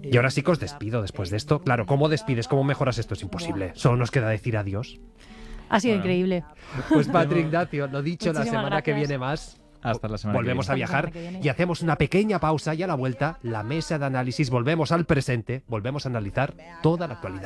Y ahora sí que os despido después de esto. Claro, ¿cómo despides? ¿Cómo mejoras esto? Es imposible. Solo nos queda decir adiós. Ha sido increíble. Pues Patri Ignacio, lo dicho, la Muchísimas semana que gracias. viene más. Hasta la semana Volvemos que a viene. viajar Hasta la semana que viene. y hacemos una pequeña pausa y a la vuelta, la mesa de análisis, volvemos al presente, volvemos a analizar toda la actualidad.